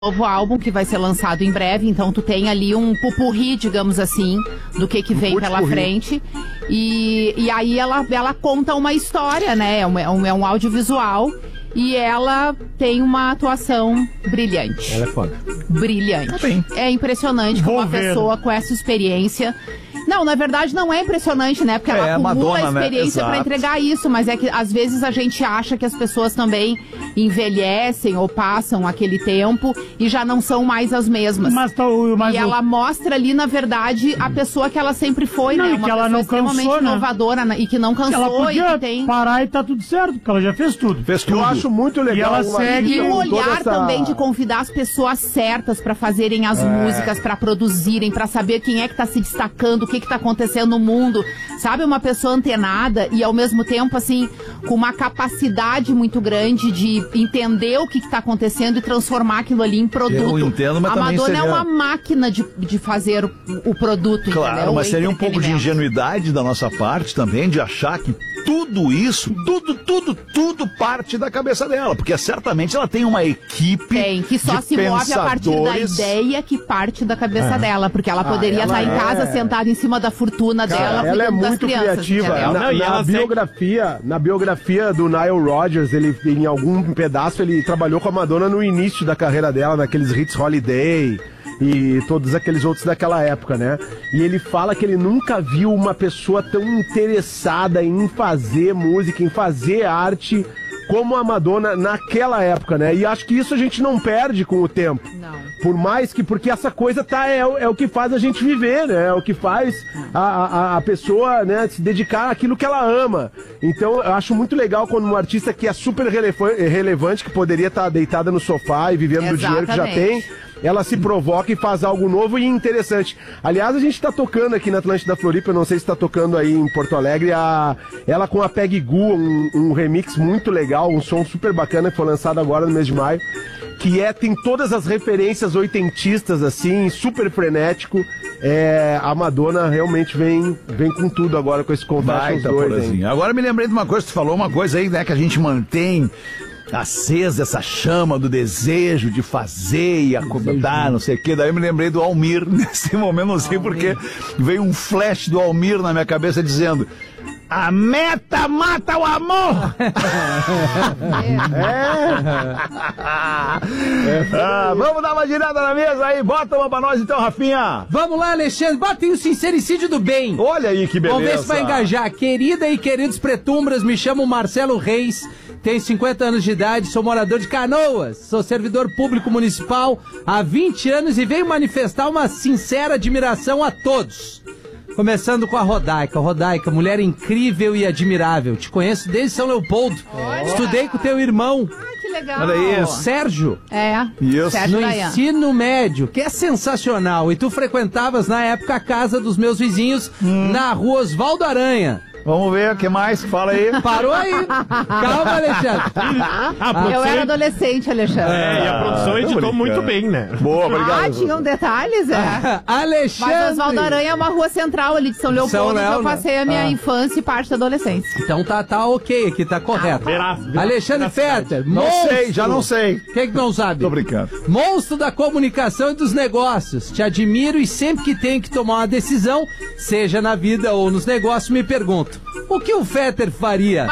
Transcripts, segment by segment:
novo álbum que vai ser lançado em breve, então tu tem ali um pupurri, digamos assim, do que vem pela frente. E aí ela conta uma história, né? É um audiovisual. E ela tem uma atuação brilhante. Ela é foda. Brilhante. É impressionante como uma pessoa com essa experiência... Não, na verdade não é impressionante, né? Porque ela acumula a experiência, né? Pra entregar isso, mas é que às vezes a gente acha que as pessoas também envelhecem ou passam aquele tempo e já não são mais as mesmas. E ela mostra ali, na verdade, a pessoa que ela sempre foi, né? Uma pessoa extremamente inovadora, né? E que não cansou. Ela podia e que tem... parar e tá tudo certo, porque ela já fez tudo. Eu acho muito legal. E ela segue... E o olhar também de convidar as pessoas certas pra fazerem as músicas, pra produzirem, pra saber quem é que tá se destacando, o que tá acontecendo no mundo, sabe? Uma pessoa antenada e ao mesmo tempo, assim, com uma capacidade muito grande de entender o que tá acontecendo e transformar aquilo ali em produto. Eu entendo, mas a também Madonna seria... é uma máquina de fazer o produto, claro, entendeu? Mas seria um pouco de ingenuidade da nossa parte também, de achar que tudo isso, tudo parte da cabeça dela, porque certamente ela tem uma equipe que só se move a partir da ideia que parte da cabeça dela, porque ela poderia estar em casa sentada em cima da fortuna dela, ela é muito crianças, criativa. Na biografia do Nile Rodgers, ele, em algum pedaço, ele trabalhou com a Madonna no início da carreira dela, naqueles hits Holiday e todos aqueles outros daquela época, né? E ele fala que ele nunca viu uma pessoa tão interessada em fazer música, em fazer arte como a Madonna naquela época, né? E acho que isso a gente não perde com o tempo. Não. Por mais que... Porque essa coisa é o que faz a gente viver, né? É o que faz a pessoa, né, se dedicar àquilo que ela ama. Então, eu acho muito legal quando um artista que é super relevante, que poderia estar deitada no sofá e vivendo do dinheiro que já tem, ela se provoca e faz algo novo e interessante. Aliás, a gente tá tocando aqui na Atlântida Floripa, eu não sei se tá tocando aí em Porto Alegre, ela com a Peggy Gou, um remix muito legal, um som super bacana que foi lançado agora no mês de maio, que tem todas as referências oitentistas, assim, super frenético. A Madonna realmente vem com tudo agora com esse Confessions 2. Agora me lembrei de uma coisa, tu falou uma coisa aí, né, que a gente mantém acesa essa chama do desejo de fazer e acordar, não sei o que. Daí eu me lembrei do Almir nesse momento, não sei porque veio um flash do Almir na minha cabeça dizendo: a meta mata o amor! Vamos dar uma girada na mesa aí, bota uma pra nós então, Rafinha. Vamos lá, Alexandre, bota aí o sincericídio do bem. Olha aí que beleza. Vamos ver se vai engajar. Querida e queridos pretumbras, me chamo Marcelo Reis, tenho 50 anos de idade, sou morador de Canoas, sou servidor público municipal há 20 anos e venho manifestar uma sincera admiração a todos. Começando com a Rodaica. Rodaica, mulher incrível e admirável. Te conheço desde São Leopoldo. Estudei com teu irmão. Ai, que legal. Olha isso. Sérgio. Sérgio no Dayan. ensino médio, que é sensacional. E tu frequentavas na época a casa dos meus vizinhos na rua Osvaldo Aranha. Vamos ver o que mais, fala aí. Parou aí. Calma, Alexandre. Eu era adolescente, Alexandre. E a produção editou muito bem, né? Boa, obrigado. Tinham detalhes, Alexandre. Mas Osvaldo Aranha é uma rua central ali de São Leopoldo, que eu passei a minha infância e parte da adolescência. Então tá ok aqui, tá correto. Alexandre Fetter, Já não sei. Quem que não sabe? Tô brincando. Monstro da comunicação e dos negócios. Te admiro e sempre que tenho que tomar uma decisão, seja na vida ou nos negócios, me pergunto: o que o Fetter faria?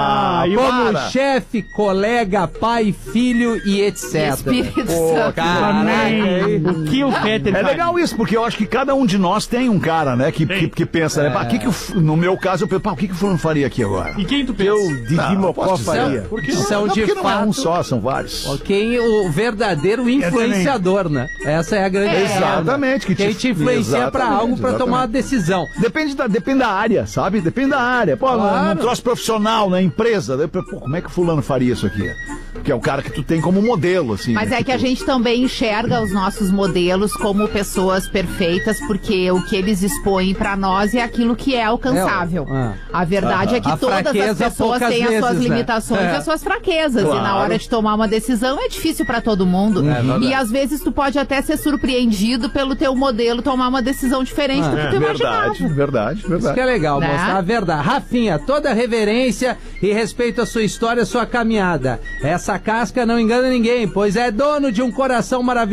Como chefe, colega, pai, filho e etc. Espírito Santo. Caraca, o que o Fetter É legal isso, porque eu acho que cada um de nós tem um cara, né, que pensa, né, no meu caso, eu penso, o que o fulano faria aqui agora? E quem tu pensa? Eu, Didi Mocó, faria. Porque são de porque não é um fato só, são vários. quem o verdadeiro influenciador, né? Essa é a grande Exatamente. Quem te influencia pra algo, pra tomar uma decisão. Depende da área, sabe? Depende da área. Pô, Claro. num troço profissional, na empresa, daí, pô, como é que o fulano faria isso aqui? Que é o cara que tu tem como modelo, assim. Mas né? é que a gente também enxerga os nossos modelos como pessoas perfeitas, porque o que eles expõem pra nós é aquilo que é alcançável. A verdade é que todas as pessoas têm as suas limitações e as suas fraquezas. Claro. E na hora de tomar uma decisão é difícil pra todo mundo. E às vezes tu pode até ser surpreendido pelo teu modelo tomar uma decisão diferente do que tu imaginava. Verdade. Isso que é legal, Né? mostrar a verdade. Rafinha, toda reverência e respeito à sua história, à sua caminhada. Essa essa casca não engana ninguém, pois é dono de um coração maravilhoso.